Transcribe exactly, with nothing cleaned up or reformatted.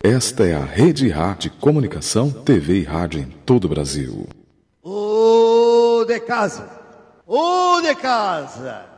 Esta é a Rede Rádio Comunicação, T V e rádio em todo o Brasil. O de casa, o de casa.